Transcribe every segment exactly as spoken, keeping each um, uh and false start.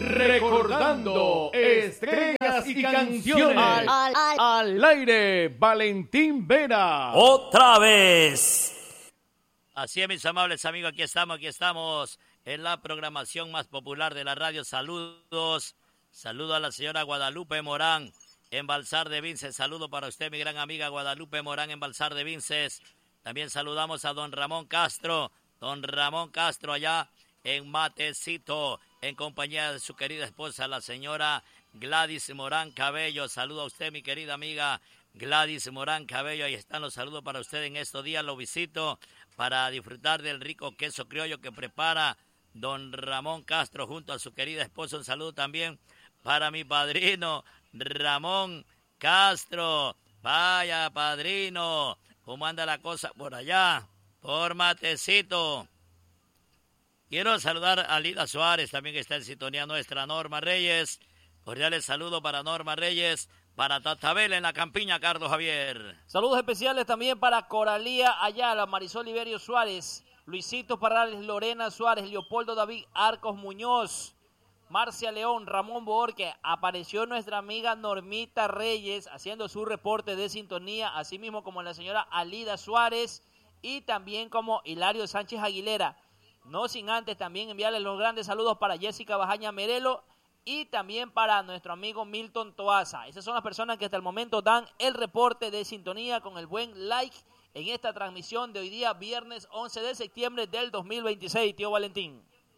Recordando estrellas y canciones. Al, al, al, al aire, Valentín Vera. Otra vez. Así es, mis amables amigos, aquí estamos, aquí estamos en la programación más popular de la radio. Saludos, saludo a la señora Guadalupe Morán en Balsar de Vinces. Saludo para usted, mi gran amiga Guadalupe Morán en Balsar de Vinces. También saludamos a don Ramón Castro, don Ramón Castro allá en Matecito, en compañía de su querida esposa, la señora Gladys Morán Cabello. Saludo a usted, mi querida amiga Gladys Morán Cabello. Ahí están los saludos para usted en estos días. Lo visito para disfrutar del rico queso criollo que prepara don Ramón Castro junto a su querida esposa. Un saludo también para mi padrino Ramón Castro. Vaya, padrino, ¿cómo anda la cosa por allá? Por Matecito. Quiero saludar a Lida Suárez, también que está en sintonía nuestra, Norma Reyes. Cordiales saludos para Norma Reyes, para Tatabel en la Campiña, Carlos Javier. Saludos especiales también para Coralía Ayala, Marisol Liberio Suárez, Luisito Parrales, Lorena Suárez, Leopoldo David Arcos Muñoz, Marcia León, Ramón Borque. Apareció nuestra amiga Normita Reyes haciendo su reporte de sintonía, así mismo como la señora Alida Suárez y también como Hilario Sánchez Aguilera. No sin antes también enviarle los grandes saludos para Jessica Bajaña Merelo y también para nuestro amigo Milton Toaza. Esas son las personas que hasta el momento dan el reporte de sintonía con el buen like en esta transmisión de hoy día, viernes once de septiembre del dos mil veintiséis, tío Valentín.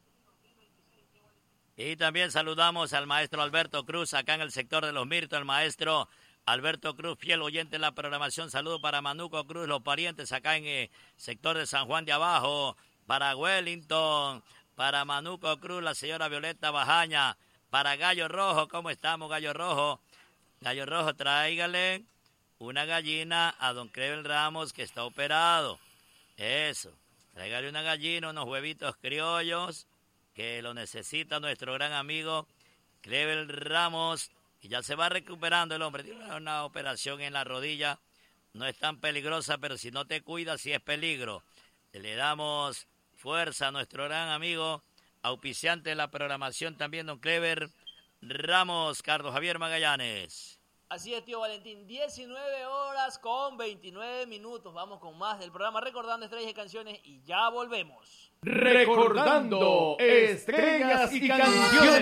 Y también saludamos al maestro Alberto Cruz acá en el sector de Los Mirtos, el maestro Alberto Cruz, fiel oyente en la programación. Saludo para Manuco Cruz, los parientes acá en el sector de San Juan de Abajo. Para Wellington, para Manuco Cruz, la señora Violeta Bajaña, para Gallo Rojo. ¿Cómo estamos, Gallo Rojo? Gallo Rojo, tráigale una gallina a don Clevel Ramos, que está operado. Eso, tráigale una gallina, unos huevitos criollos, que lo necesita nuestro gran amigo Clevel Ramos, y ya se va recuperando el hombre. Tiene una operación en la rodilla, no es tan peligrosa, pero si no te cuidas, sí es peligro. Le damos fuerza a nuestro gran amigo, auspiciante de la programación también, don Clever Ramos, Carlos Javier Magallanes. Así es, tío Valentín, diecinueve horas con veintinueve minutos. Vamos con más del programa Recordando Estrellas y Canciones y ya volvemos. Recordando estrellas y canciones.